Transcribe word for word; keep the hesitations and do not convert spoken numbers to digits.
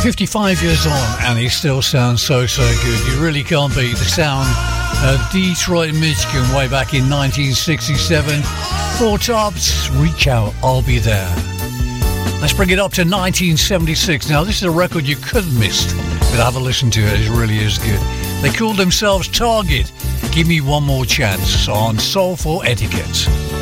fifty-five years on and he still sounds so, so good. You really can't beat the sound of Detroit, Michigan way back in nineteen sixty-seven. Four Tops, Reach Out, I'll Be There. Let's bring it up to nineteen seventy-six. Now, this is a record you couldn't miss, but have a listen to it. It really is good. They called themselves Target. Give Me One More Chance on Soulful Etiquette.